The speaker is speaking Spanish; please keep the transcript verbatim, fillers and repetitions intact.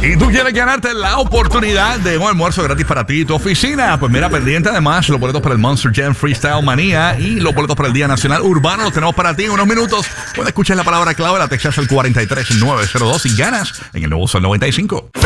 Y tú quieres ganarte la oportunidad de un almuerzo gratis para ti y tu oficina. Pues mira, pendiente además los boletos para el Monster Jam Freestyle Manía y los boletos para el Día Nacional Urbano los tenemos para ti en unos minutos. Cuando escuches la palabra clave, la textas al cuatro tres nueve cero dos y ganas en el nuevo Sol noventa y cinco.